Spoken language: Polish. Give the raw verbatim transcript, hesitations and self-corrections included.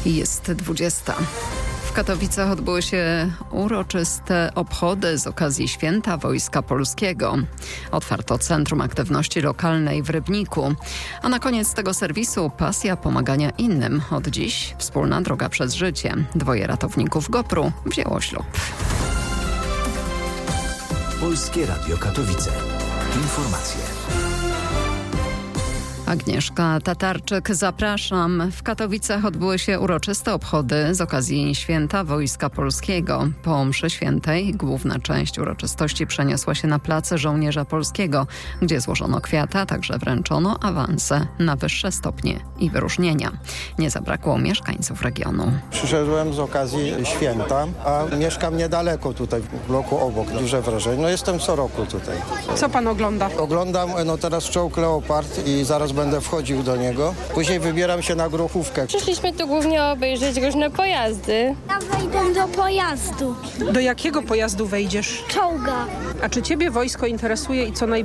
Jest dwudziesta. W Katowicach odbyły się uroczyste obchody z okazji Święta Wojska Polskiego. Otwarto Centrum Aktywności Lokalnej w Rybniku. A na koniec tego serwisu pasja pomagania innym. Od dziś wspólna droga przez życie. Dwoje ratowników GoPru wzięło ślub. Polskie Radio Katowice. Informacje. Agnieszka Tatarczyk, zapraszam. W Katowicach odbyły się uroczyste obchody z okazji Święta Wojska Polskiego. Po mszy świętej główna część uroczystości przeniosła się na plac Żołnierza Polskiego, gdzie złożono kwiaty, a także wręczono awanse na wyższe stopnie i wyróżnienia. Nie zabrakło mieszkańców regionu. Przyszedłem z okazji święta, a mieszkam niedaleko tutaj, w bloku obok. Duże wrażenie. No jestem co roku tutaj. Co pan ogląda? Oglądam no teraz czołg Leopard i zaraz będę wchodził do niego. Później wybieram się na grochówkę. Przyszliśmy tu głównie obejrzeć różne pojazdy. Ja wejdę do pojazdu. Do jakiego pojazdu wejdziesz? Czołga. A czy ciebie wojsko interesuje i co najbardziej